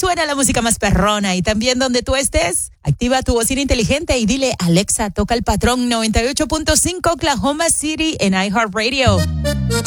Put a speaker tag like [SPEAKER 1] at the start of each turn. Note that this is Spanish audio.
[SPEAKER 1] suena la música más perrona y también donde tú estés, activa tu bocina inteligente y dile, Alexa, toca el patrón 98.5 Oklahoma City en iHeartRadio.